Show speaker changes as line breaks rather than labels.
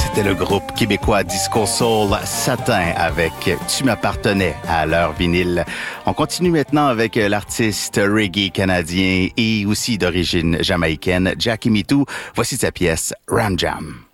C'était le groupe québécois Disco Soul Satin avec Tu m'appartenais à leur vinyle. On continue maintenant avec l'artiste reggae canadien et aussi d'origine jamaïcaine, Jackie Mittoo. Voici sa pièce Ram Jam.